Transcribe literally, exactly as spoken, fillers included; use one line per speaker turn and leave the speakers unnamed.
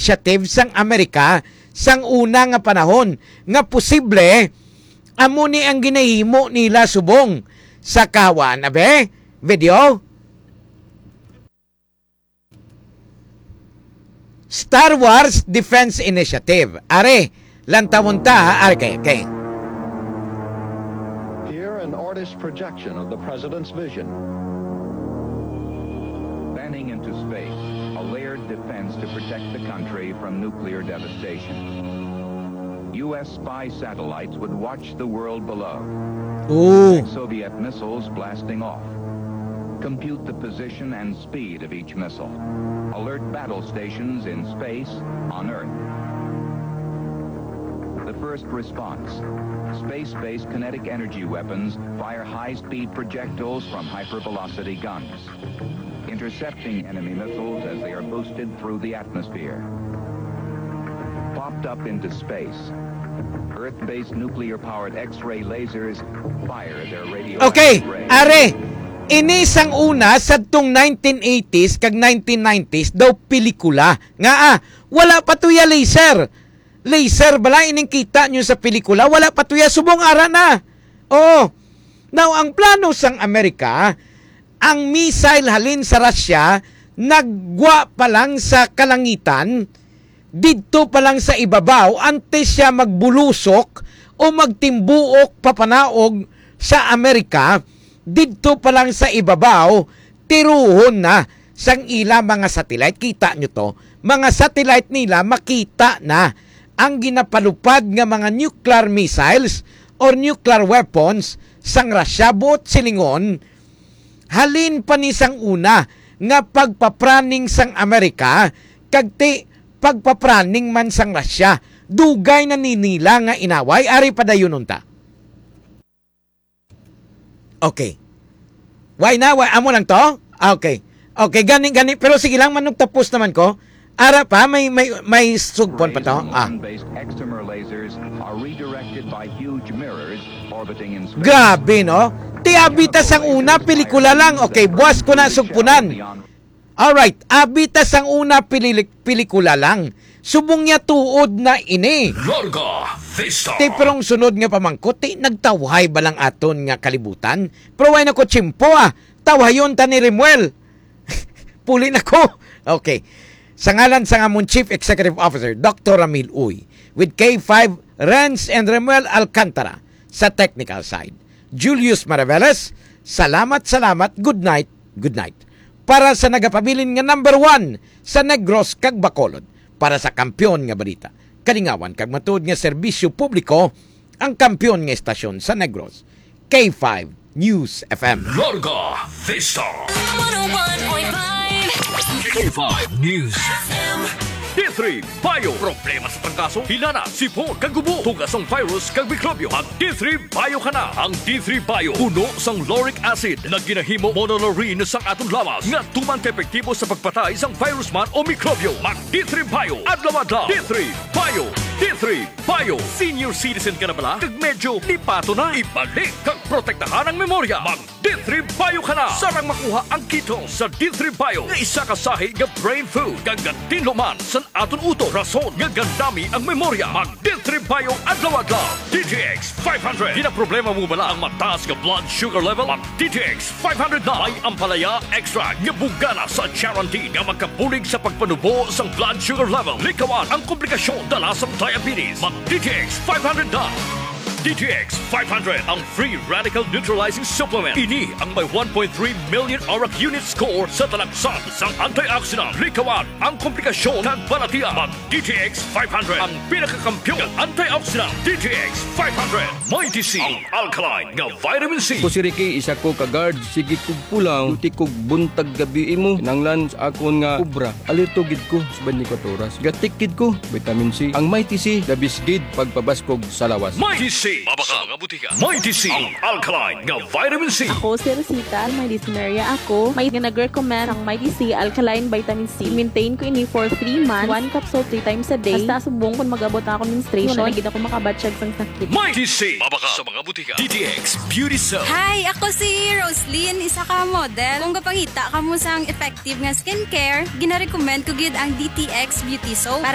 initiative sang Amerika sang una nga panahon nga posible amo ni ang ginahimo nila subong sa kawan. Abe, video? Star Wars Defense Initiative. Are, lantawon ta, are kay, kay.
Here an artist's projection of the president's vision.
Banning into space, a layered defense to protect the country from nuclear devastation. U S spy satellites would watch the world below.
Ooh.
Soviet missiles blasting off. Compute the position and speed of each missile. Alert battle stations in space, on Earth. The first response. Space-based kinetic energy weapons fire high-speed projectiles from hypervelocity guns, intercepting enemy missiles as they are boosted through the atmosphere. Popped up into space, Earth-based nuclear-powered X-ray lasers fire their radioactive
Okay,
rays.
are, inisang una sa tong nineteen eighties kag nineteen nineties daw pelikula. Nga ah, wala pa tuya laser. Laser bala ining kita nyo sa pelikula, wala pa tuya subong ara na. Oo. Now, ang plano sang Amerika, ang missile halin sa Russia, nagwa pa lang sa kalangitan, dito pa lang sa ibabaw, antes siya magbulusok o magtimbuok papanaog sa Amerika, dito pa lang sa ibabaw, tiruhon na sang ila mga satellite. Kita nyo to, mga satellite nila makita na ang ginapalupad nga mga nuclear missiles or nuclear weapons sang Russia. Buot silingon, halin pa ni sang una nga pagpapraning sang Amerika, kagti pagpapraning man sang Russia. Dugay na ninila nga inaway, ari padayon unta. Okay. Why na? Why? Amo lang to? Okay. Okay, gani, gani. Pero sige lang, manong tapos naman ko. Ara pa, may, may, may sugpon pa to. Ah. Grabe, no? Ti abitas ang una, pelikula lang. Okay, buwas ko na sugpunan. Alright, abitas ang una, pilik, pelikula lang. Subong niya tuod na ini.
Larga Vista.
Ti perong sunod nga pamangkot, ti nagtawhay ba lang aton nga kalibutan? Pero way na ko tsimpo ah. Tawhayon ta ni Remuel. Puli na ko. Okay. Sa ngalan sa among Chief Executive Officer, Doctor Ramil Uy, with K five, Renz and Remuel Alcantara sa technical side. Julius Maraveles, salamat, salamat, good night, good night. Para sa nagapabilin nga number one sa Negros kag Bacolod, para sa kampyon nga balita, kalingawan kag matuod nga serbisyo publiko, ang kampyon nga estasyon sa Negros, K five News F M.
Larga Vista. one oh one point five K five News F M.
D three Bio. Problema sa trangkaso, hilana, sipon, kagubo, tugas ng virus, kag mikrobyo. Ang D three Bio ka na. Ang D three Bio, puno sang lauric acid na ginahimo monolaurin sang atong lawas nga tuman ka epektibo sa pagpatay sang virus man o mikrobyo. Mag D three Bio. Adlaw-adlaw. D three Bio. D three Bio. Senior citizen ka na bala? Kag medyo lipato na. Ibalik kag protektahan ang memorya. Mag D three Bio ka na. Sarang makuha ang ketone sa D three Bio nga isa ka sahi nga brain food kag tinluman sa aton uto. Rason nga gandami ang memorya. Mag D three Bio adlaw-adlaw. D T X five hundred. Di na problema mo bala ang mataas nga blood sugar level? Mag D T X five hundred na. May ampalaya extra nga bugana sa Charantin nga magkapulig sa pagpanubo sang blood sugar level. Likawan ang komplikasyon dala sa diabetes. Mag D T X five hundred na. D T X five hundred, ang free radical neutralizing supplement. Ini ang may one point three million auric unit score sa talagsan sang antioxidant. Likawan ang komplikasyon ng balatian. Mag D T X five hundred, ang pinakakampyon ng antioxidant. D T X five hundred, may D C, ang alkaline nga vitamin C.
Ko si Ricky, isa ko ka-guard. Sige kog pulang, uti kog buntag gabi imo. Nanglan sa akon nga kubra. Alerto gid ko sa twenty-four oras. Gatikid ko, vitamin C. Ang may T C, labis gid pagpabaskog sa lawas.
May D C, mabaka nga butika. May D C, ang alkaline nga vitamin C.
Ako si Rosita, may dysuria ako. May nag-recommend ang may D C alkaline vitamin C. Maintain ko ini for three months. One capsule three times a day. Basta subong kung mag-abot na ako menstruation. Wala na gid ako makabatsyag sang sakit.
May D C, mabaka sa mga butika. D T X Beauty Soap.
Hi, ako si Roslyn, isa ka model. Kung kapangita ka mo sang effective nga skincare, gina-recommend ko gid ang D T X Beauty Soap. Para